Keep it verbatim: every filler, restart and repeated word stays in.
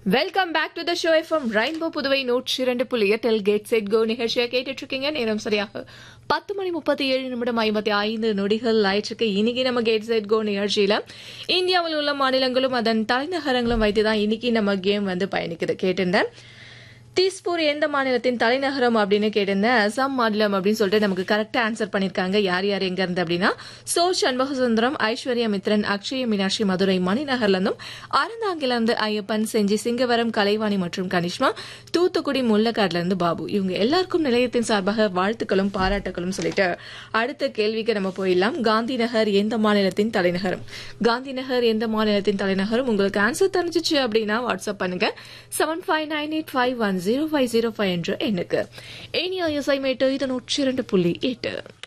Welcome back to the show FM rainbow Puduvai நூற்றி இரண்டு புள்ளி எட்டில் கேட் செட் கோ நிகழ்ச்சியை கேட்டுட்டு இருக்கீங்க. நேரம் சரியாக பத்து மணி முப்பத்தி ஏழு நிமிடம் ஐம்பத்தி ஐந்து நொடிகள் ஆயிற்றுக்கு. இன்னைக்கு நம்ம கேட் செட் கோ நிகழ்ச்சியில இந்தியாவில் உள்ள மாநிலங்களும் அதன் தலைநகரங்களும் வைத்துதான் இன்னைக்கு நம்ம கேம் வந்து பயணிக்குது. கேட்டிருந்தேன் தீஸ்பூர் எந்த மாநிலத்தின் தலைநகரம் அப்படின்னு கேட்டிருந்தேன். அசாம் மாநிலம் அப்படின்னு சொல்லிட்டு நமக்கு கரெக்டா ஆன்சர் பண்ணிருக்காங்க. யார் யார் எங்க இருந்து அப்படின்னா சோ சண்முகசுந்தரம், ஐஸ்வர்யா மித்ரன், அக்ஷய மீனாட்சி மதுரை மணிநகர்ல இருந்தும், அறந்தாங்கில இருந்து ஐயப்பன், செஞ்சி சிங்கவரம் கலைவாணி மற்றும் கனிஷ்மா, தூத்துக்குடி முள்ளக்காடுல இருந்து பாபு. இவங்க எல்லாருக்கும் நிலையத்தின் சார்பாக வாழ்த்துக்களும் பாராட்டுகளும் சொல்லிட்டு அடுத்த கேள்விக்கு நம்ம போயிடலாம். காந்தி நகர் எந்த மாநிலத்தின் தலைநகரம்? காந்தி நகர் எந்த மாநிலத்தின் தலைநகரம்? உங்களுக்கு ஆன்சர் தெரிஞ்சிச்சு அப்படின்னா வாட்ஸ்அப் பண்ணுங்க seven five nine eight five one zero five zero five என்ற எண்ணுக்கு. ஏனியா இசை மேட்டு இது நூற்றி இரண்டு புள்ளி எட்டு.